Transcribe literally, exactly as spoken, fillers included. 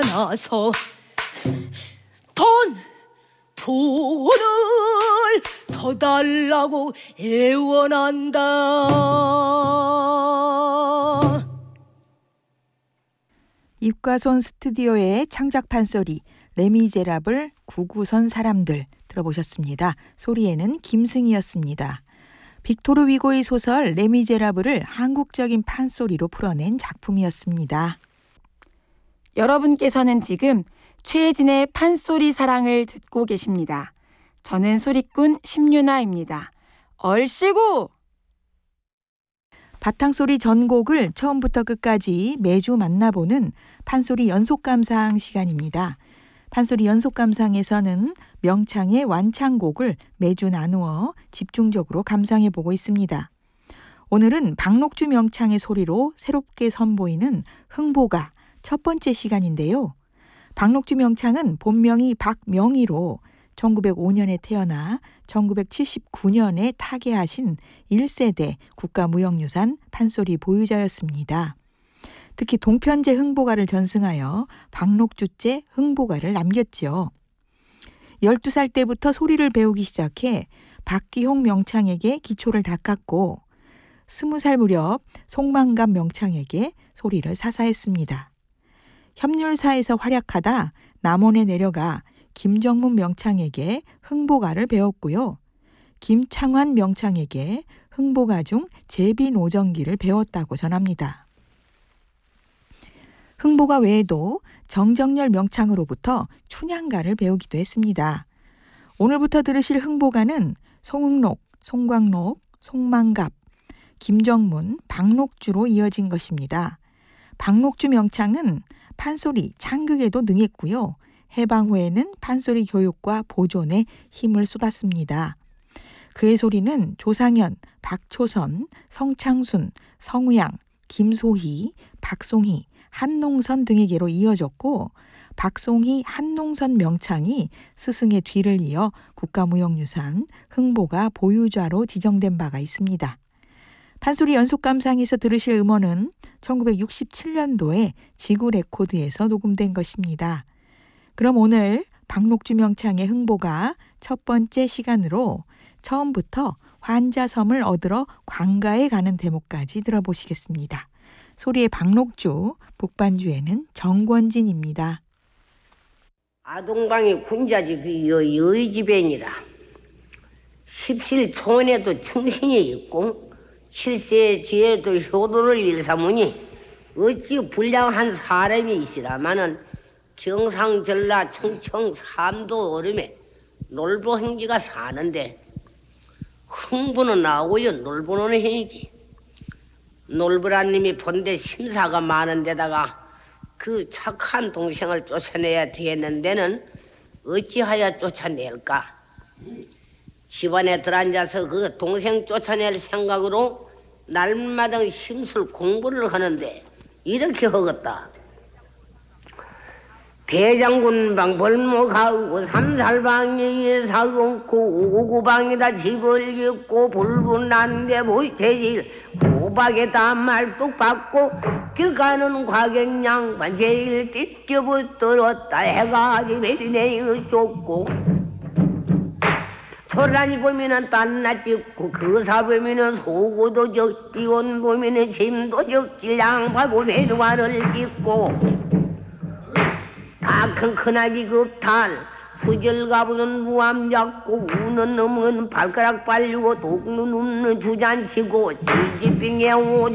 나서 돈, 돈을 더 달라고 애원한다. 입과손 스튜디오의 창작 판소리 레미제라블 구구선 사람들 들어보셨습니다. 소리에는 김승희였습니다. 빅토르 위고의 소설 레미제라블을 한국적인 판소리로 풀어낸 작품이었습니다. 여러분께서는 지금 최혜진의 판소리 사랑을 듣고 계십니다. 저는 소리꾼 심윤아입니다. 얼씨구! 바탕소리 전곡을 처음부터 끝까지 매주 만나보는 판소리 연속감상 시간입니다. 판소리 연속감상에서는 명창의 완창곡을 매주 나누어 집중적으로 감상해보고 있습니다. 오늘은 박록주 명창의 소리로 새롭게 선보이는 흥보가 첫 번째 시간인데요. 박록주 명창은 본명이 박명희로 천구백오 년에 태어나 천구백칠십구 년에 타계하신 일 세대 국가무형유산 판소리 보유자였습니다. 특히 동편제 흥보가를 전승하여 박록주제 흥보가를 남겼지요. 열두 살 때부터 소리를 배우기 시작해 박기홍 명창에게 기초를 닦았고 스무 살 무렵 송만감 명창에게 소리를 사사했습니다. 협률사에서 활약하다 남원에 내려가 김정문 명창에게 흥보가를 배웠고요. 김창환 명창에게 흥보가 중 제비노정기를 배웠다고 전합니다. 흥보가 외에도 정정열 명창으로부터 춘향가를 배우기도 했습니다. 오늘부터 들으실 흥보가는 송흥록, 송광록, 송만갑, 김정문, 박록주로 이어진 것입니다. 박록주 명창은 판소리, 창극에도 능했고요. 해방 후에는 판소리 교육과 보존에 힘을 쏟았습니다. 그의 소리는 조상현, 박초선, 성창순, 성우양, 김소희, 박송희, 한농선 등에게로 이어졌고 박송희, 한농선 명창이 스승의 뒤를 이어 국가무형유산 흥보가 보유자로 지정된 바가 있습니다. 판소리 연속감상에서 들으실 음원은 천구백육십칠 년도에 지구레코드에서 녹음된 것입니다. 그럼 오늘 박록주 명창의 흥보가 첫 번째 시간으로 처음부터 환자섬을 얻으러 관가에 가는 대목까지 들어보시겠습니다. 소리의 박록주, 북반주에는 정권진입니다. 아동방이 군자지 그 여의지변이라 십실 초원에도 충신이 있고 칠세 뒤에도 효도를 일삼으니 어찌 불량한 사람이 있으라마는 경상전라 청청 삼도 얼음에 놀부 행지가 사는데 흥부는 나오고요 놀부는 행이지. 놀부라님이 본데 심사가 많은 데다가 그 착한 동생을 쫓아내야 되겠는 데는 어찌하여 쫓아낼까? 집안에 들어앉아서 그 동생 쫓아낼 생각으로 날마다 심술 공부를 하는데 이렇게 하겠다. 대장군방 벌목하고 삼살방에 사고고 오구방에다 집을 짓고 불분난데 모체질 호박에다 말뚝 받고 길 가는 과객양반 제일 띠껴붙들었다 해가 집에리네 쫓고 초라니 보면은 딴나 찍고 그사 보면은 소고도 적 이온 보면은 짐도 적질 양파 보면 와를 찍고 다 큰 큰아비 급탈 수절 가부는 무암 잡고 우는 놈은 발가락 빨리고 독는 눕는 주잔치고 지지빙에 오줌